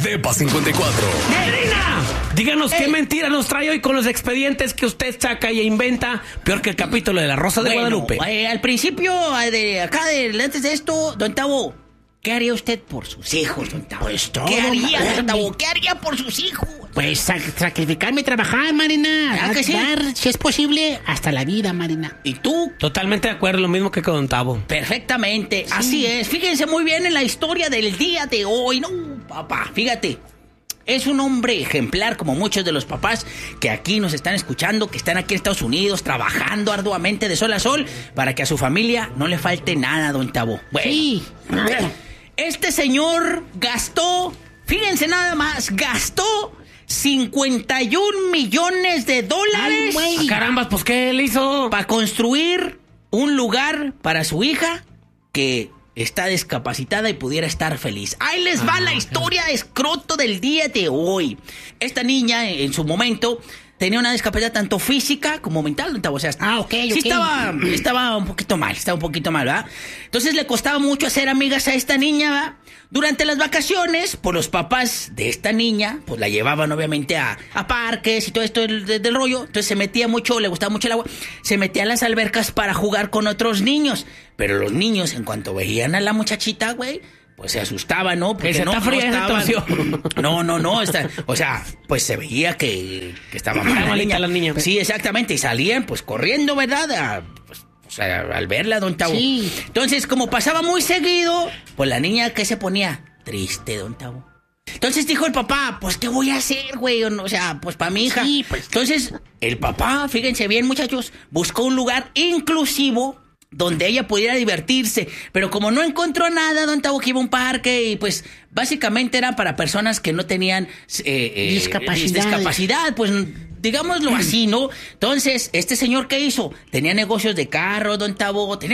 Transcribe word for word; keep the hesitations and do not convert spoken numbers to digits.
Depa cincuenta y cuatro. ¡Medina! Díganos Ey. qué mentira nos trae hoy con los expedientes que usted saca e inventa, peor que el capítulo de La Rosa de Bueno, Guadalupe. eh, al principio, eh, de acá, de, antes de esto, don Tavo, ¿qué haría usted por sus hijos, don Tavo? Pues todo, ¿Qué haría, ma- don Tavo? ¿Qué haría por sus hijos? Pues sac- sacrificarme y trabajar, Marina. ¿Ah, que sí? Dar, si es posible, hasta la vida, Marina. ¿Y tú? Totalmente de acuerdo, lo mismo que con Don Tavo. Perfectamente, así es. Fíjense muy bien en la historia del día de hoy. No, papá, fíjate. Es un hombre ejemplar, como muchos de los papás que aquí nos están escuchando, que están aquí en Estados Unidos, trabajando arduamente de sol a sol, para que a su familia no le falte nada, don Tavo. Bueno, Sí. este señor gastó, fíjense nada más, gastó cincuenta y un millones de dólares Ay, güey. Ah, carambas, pues ¿qué le hizo? para construir un lugar para su hija que está discapacitada y pudiera estar feliz. Ahí les va la historia escroto del día de hoy. Esta niña, en su momento, tenía una discapacidad tanto física como mental. O sea, Ah, ok, sí ok. estaba, estaba un poquito mal, estaba un poquito mal, ¿verdad? Entonces le costaba mucho hacer amigas a esta niña, ¿verdad? Durante las vacaciones, pues los papás de esta niña, pues la llevaban obviamente a, a parques y todo esto del, del- del rollo. Entonces se metía mucho, le gustaba mucho el agua, se metía a las albercas para jugar con otros niños. Pero los niños, en cuanto veían a la muchachita, güey, pues se asustaban, ¿no? Porque Esa no, está fría, no esa estaban- torció. No, no, no, está, o sea, pues se veía que, que estaba mal Está la malita niña. la niña. Sí, exactamente, y salían pues corriendo, ¿verdad? A, pues, o sea, al verla, don Tavo. Sí. Entonces, como pasaba muy seguido, pues la niña, ¿qué se ponía? Triste, don Tavo. Entonces dijo el papá, pues, ¿qué voy a hacer, güey? O no, o sea, pues, para mi hija. Sí, pues. Entonces, el papá, fíjense bien, muchachos, buscó un lugar inclusivo donde ella pudiera divertirse. Pero como no encontró nada, don Tavo, que iba a un parque y, pues, básicamente era para personas que no tenían eh, eh, Discapacidad. discapacidad, pues, digámoslo así, ¿no? Entonces, este señor, ¿qué hizo? Tenía negocios de carro, don Tavo, tenía